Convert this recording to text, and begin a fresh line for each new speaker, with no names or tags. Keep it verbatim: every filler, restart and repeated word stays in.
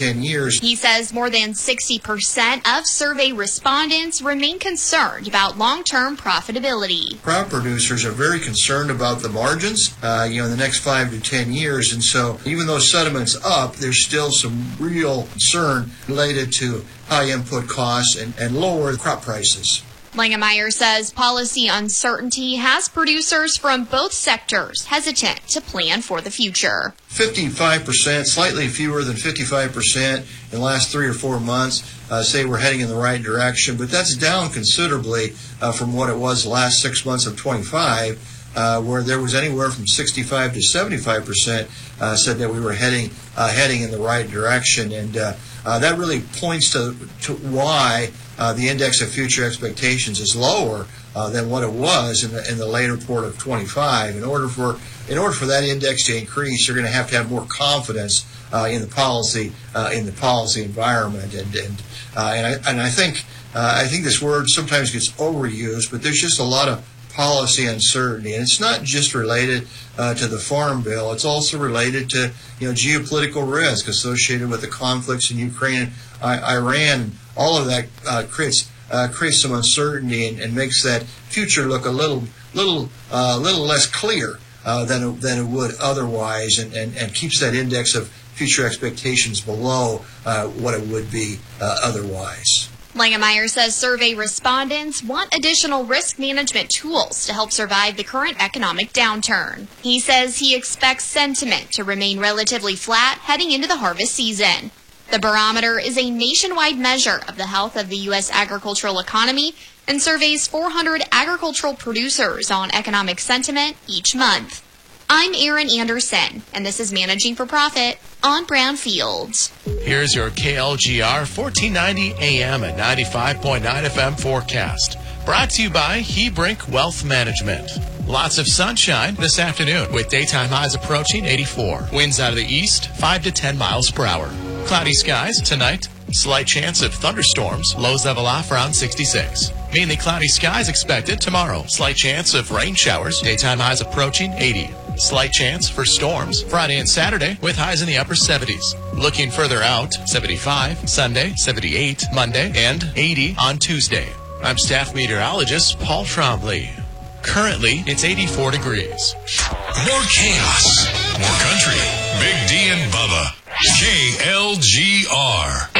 ten years.
He says more than sixty percent of survey respondents remain concerned about long-term profitability.
Crop producers are very concerned about the margins, uh, you know, in the next five to ten years. And so even though sentiment's up, there's still some real concern related to high input costs and, and lower crop prices.
Langemeier says policy uncertainty has producers from both sectors hesitant to plan for the future.
fifty-five percent, slightly fewer than fifty-five percent in the last three or four months uh, say we're heading in the right direction, but that's down considerably uh, from what it was the last six months of twenty-five, uh, where there was anywhere from sixty-five to seventy-five percent uh, said that we were heading uh, heading in the right direction, and uh, uh, that really points to, to why Uh, the index of future expectations is lower uh, than what it was in the in the later part of twenty-five. In order for in order for that index to increase, you're going to have to have more confidence uh, in the policy uh, in the policy environment, and and uh, and I and I think uh, I think this word sometimes gets overused, but there's just a lot of policy uncertainty, and it's not just related uh, to the Farm Bill. It's also related to you know geopolitical risk associated with the conflicts in Ukraine and I- Iran. All of that uh, creates uh, creates some uncertainty and, and makes that future look a little little uh, little less clear uh, than it, than it would otherwise, and, and, and keeps that index of future expectations below uh, what it would be uh, otherwise.
Langemeier says survey respondents want additional risk management tools to help survive the current economic downturn. He says he expects sentiment to remain relatively flat heading into the harvest season. The barometer is a nationwide measure of the health of the U S agricultural economy and surveys four hundred agricultural producers on economic sentiment each month. I'm Erin Anderson, and this is Managing for Profit on Brownfields.
Here's your K L G R fourteen ninety A M and ninety-five point nine F M forecast. Brought to you by Hebrink Wealth Management. Lots of sunshine this afternoon with daytime highs approaching eighty-four. Winds out of the east, five to ten miles per hour. Cloudy skies tonight. Slight chance of thunderstorms. Lows level off around sixty-six. Mainly cloudy skies expected tomorrow. Slight chance of rain showers. Daytime highs approaching eighty. Slight chance for storms Friday and Saturday with highs in the upper seventies. Looking further out, seventy-five Sunday, seventy-eight Monday, and eighty on Tuesday. I'm staff meteorologist Paul Trombley. Currently, it's eighty-four degrees.
More chaos, more country. Big D and Bubba. K L G R.